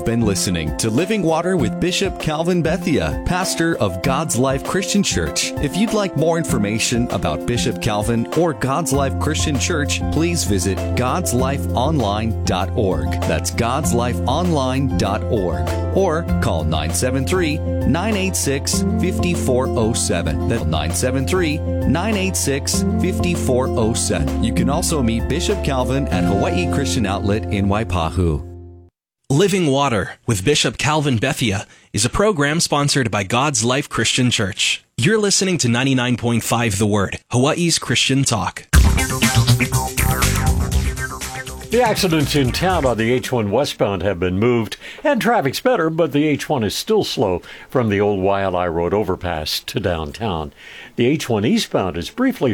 been listening to Living Water with Bishop Calvin Bethia, pastor of God's Life Christian Church. If you'd like more information about Bishop Calvin or God's Life Christian Church, please visit godslifeonline.org. That's godslifeonline.org. Or call 973-986-5407. That's 973-986-5407. You can also meet Bishop Calvin at Hawaii Christian Outlet in Waipahu. Living Water with Bishop Calvin Bethia is a program sponsored by God's Life Christian Church. You're listening to 99.5 The Word, Hawaii's Christian Talk. The accidents in town on the H1 westbound have been moved, and traffic's better, but the H1 is still slow from the old Waialae Road overpass to downtown. The H1 eastbound is briefly